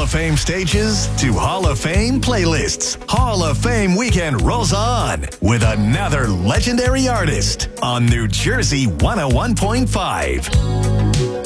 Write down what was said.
of Fame stages to Hall of Fame playlists, Hall of Fame weekend rolls on with another legendary artist on New Jersey 101.5.